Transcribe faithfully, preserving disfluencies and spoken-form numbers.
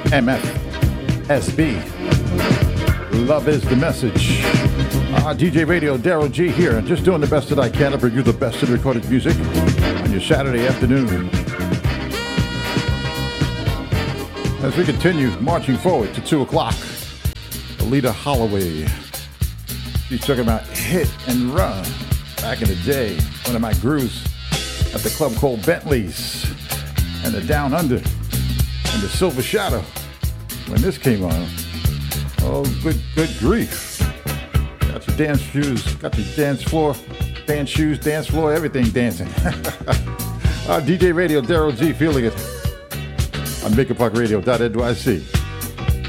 M F S B. Love is the message. Uh, D J Radio, Daryl G here, just doing the best that I can to bring you the best of recorded music on your Saturday afternoon. As we continue marching forward to two o'clock, Alita Holloway. She's talking about Hit and Run. Back in the day, one of my grooves at the club called Bentley's and the Down Under and the Silver Shadow. When this came on, oh, good, good grief. Got your dance shoes, got your dance floor, dance shoes, dance floor, everything dancing. uh, D J Radio, Daryl G, feeling it on maker park radio dot N Y C.